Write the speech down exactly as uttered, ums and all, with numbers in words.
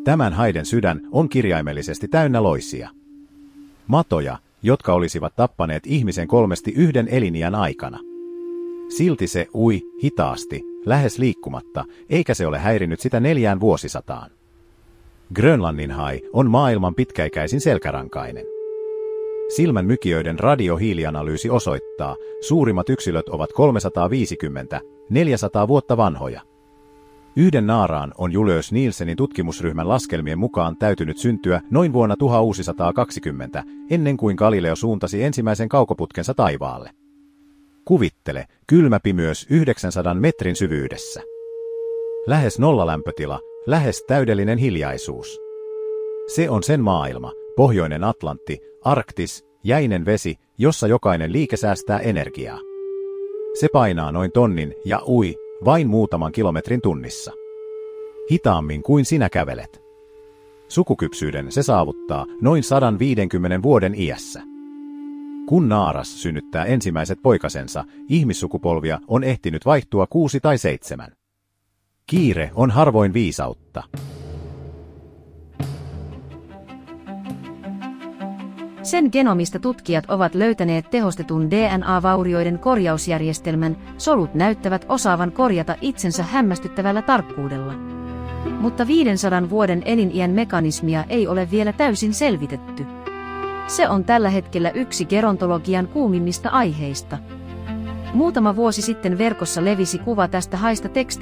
Tämän haiden sydän on kirjaimellisesti täynnä loisia. Matoja, jotka olisivat tappaneet ihmisen kolmesti yhden eliniän aikana. Silti se ui hitaasti, lähes liikkumatta, eikä se ole häirinyt sitä neljään vuosisataan. Grönlannin hai on maailman pitkäikäisin selkärankainen. Silmän mykijöiden radiohiilianalyysi osoittaa, suurimmat yksilöt ovat kolmesataaviisikymmentä - neljäsataa vuotta vanhoja. Yhden naaraan on Julius Nielsenin tutkimusryhmän laskelmien mukaan täytynyt syntyä noin vuonna tuhatyhdeksänsataakaksikymmentä, ennen kuin Galileo suuntasi ensimmäisen kaukoputkensa taivaalle. Kuvittele, kylmä pimeys yhdeksänsadan metrin syvyydessä. Lähes nollalämpötila, lähes täydellinen hiljaisuus. Se on sen maailma, pohjoinen Atlantti, Arktis, jäinen vesi, jossa jokainen liike säästää energiaa. Se painaa noin tonnin ja ui vain muutaman kilometrin tunnissa. Hitaammin kuin sinä kävelet. Sukukypsyyden se saavuttaa noin sata viisikymmentä vuoden iässä. Kun naaras synnyttää ensimmäiset poikasensa, ihmissukupolvia on ehtinyt vaihtua kuusi tai seitsemän. Kiire on harvoin viisautta. Sen genomista tutkijat ovat löytäneet tehostetun D N A-vaurioiden korjausjärjestelmän, solut näyttävät osaavan korjata itsensä hämmästyttävällä tarkkuudella. Mutta viidensadan vuoden eliniän mekanismia ei ole vielä täysin selvitetty. Se on tällä hetkellä yksi gerontologian kuumimmista aiheista. Muutama vuosi sitten verkossa levisi kuva tästä haista teksti